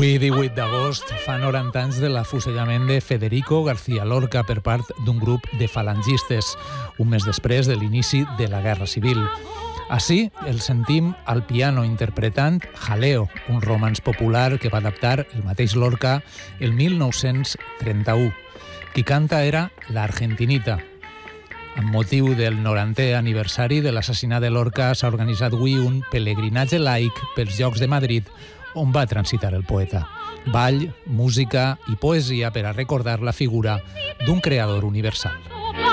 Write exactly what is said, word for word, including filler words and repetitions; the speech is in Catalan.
Avui, divuit d'agost, fa noranta anys de l'afusellament de Federico García Lorca per part d'un grup de falangistes, un mes després de l'inici de la Guerra Civil. Així el sentim al piano interpretant Jaleo, un romanç popular que va adaptar el mateix Lorca el mil nou-cents trenta-u. Qui canta era l'Argentinita. Amb motiu del norantè aniversari de l'assassinat de Lorca s'ha organitzat avui un pelegrinatge laic pels llocs de Madrid on va transitar el poeta. Ball, música i poesia per a recordar la figura d'un creador universal.